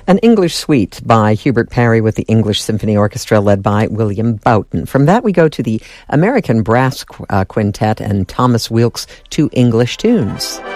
An English Suite by Hubert Parry with the English Symphony Orchestra led by William Boughton. From that we go to the American Brass Quintet and Thomas Wilkes' Two English Tunes.